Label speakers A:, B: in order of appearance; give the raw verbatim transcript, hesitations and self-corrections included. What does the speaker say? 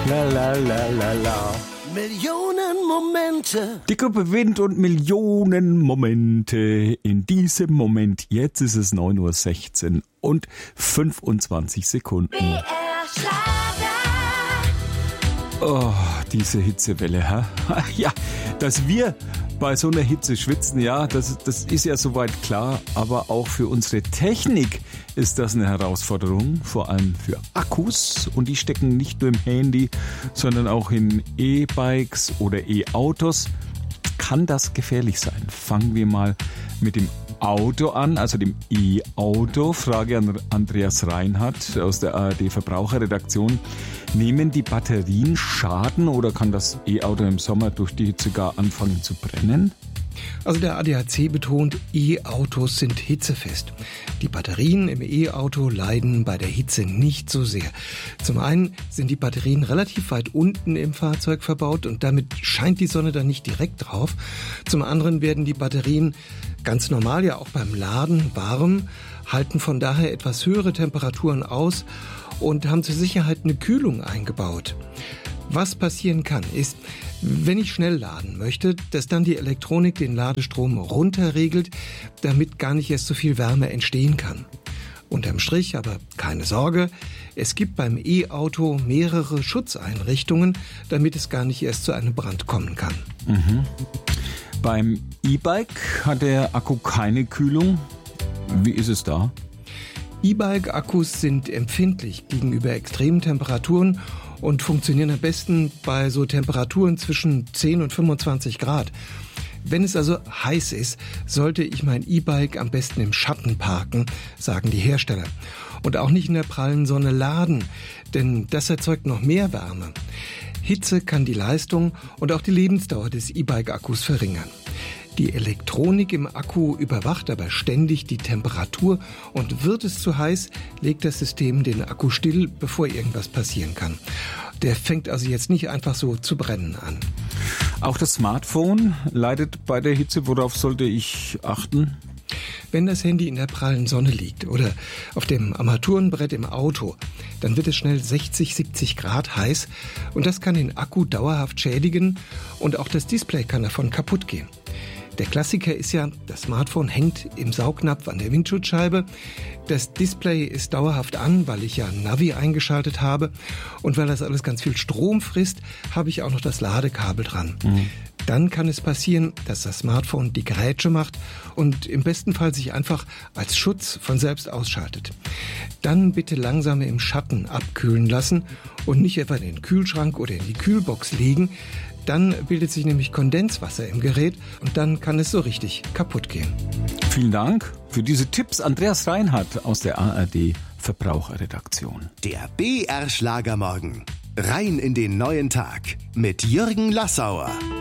A: La la la la la.
B: Millionen Momente.
A: Die Gruppe Wind und Millionen Momente. In diesem Moment, jetzt ist es neun Uhr sechzehn und fünfundzwanzig Sekunden.
C: B R Schlager.
A: Oh, diese Hitzewelle, hä? Ja, dass wir bei so einer Hitze schwitzen, ja, das, das ist ja soweit klar. Aber auch für unsere Technik ist das eine Herausforderung, vor allem für Akkus. Und die stecken nicht nur im Handy, sondern auch in E-Bikes oder E-Autos. Kann das gefährlich sein? Fangen wir mal mit dem Auto an, also dem E-Auto. Frage an Andreas Reinhardt aus der A R D Verbraucherredaktion. Nehmen die Batterien Schaden oder kann das E-Auto im Sommer durch die Hitze gar anfangen zu brennen?
D: Also der A D A C betont, E-Autos sind hitzefest. Die Batterien im E-Auto leiden bei der Hitze nicht so sehr. Zum einen sind die Batterien relativ weit unten im Fahrzeug verbaut und damit scheint die Sonne dann nicht direkt drauf. Zum anderen werden die Batterien ganz normal ja auch beim Laden warm, halten von daher etwas höhere Temperaturen aus und haben zur Sicherheit eine Kühlung eingebaut. Was passieren kann, ist, wenn ich schnell laden möchte, dass dann die Elektronik den Ladestrom runterregelt, damit gar nicht erst so viel Wärme entstehen kann. Unterm Strich aber keine Sorge, es gibt beim E-Auto mehrere Schutzeinrichtungen, damit es gar nicht erst zu einem Brand kommen kann.
A: Mhm. Beim E-Bike hat der Akku keine Kühlung. Wie ist es da?
D: E-Bike-Akkus sind empfindlich gegenüber extremen Temperaturen und funktionieren am besten bei so Temperaturen zwischen zehn und fünfundzwanzig Grad. Wenn es also heiß ist, sollte ich mein E-Bike am besten im Schatten parken, sagen die Hersteller. Und auch nicht in der prallen Sonne laden, denn das erzeugt noch mehr Wärme. Hitze kann die Leistung und auch die Lebensdauer des E-Bike-Akkus verringern. Die Elektronik im Akku überwacht aber ständig die Temperatur und wird es zu heiß, legt das System den Akku still, bevor irgendwas passieren kann. Der fängt also jetzt nicht einfach so zu brennen an.
A: Auch das Smartphone leidet bei der Hitze. Worauf sollte ich achten?
D: Wenn das Handy in der prallen Sonne liegt oder auf dem Armaturenbrett im Auto, dann wird es schnell sechzig, siebzig Grad heiß und das kann den Akku dauerhaft schädigen und auch das Display kann davon kaputt gehen. Der Klassiker ist ja, das Smartphone hängt im Saugnapf an der Windschutzscheibe. Das Display ist dauerhaft an, weil ich ja Navi eingeschaltet habe. Und weil das alles ganz viel Strom frisst, habe ich auch noch das Ladekabel dran. Mhm. Dann kann es passieren, dass das Smartphone die Grätsche macht und im besten Fall sich einfach als Schutz von selbst ausschaltet. Dann bitte langsam im Schatten abkühlen lassen und nicht etwa in den Kühlschrank oder in die Kühlbox legen. Dann bildet sich nämlich Kondenswasser im Gerät und dann kann es so richtig kaputt gehen.
A: Vielen Dank für diese Tipps, Andreas Reinhardt aus der A R D Verbraucherredaktion.
B: Der B R Schlagermorgen. Rein in den neuen Tag mit Jürgen Lassauer.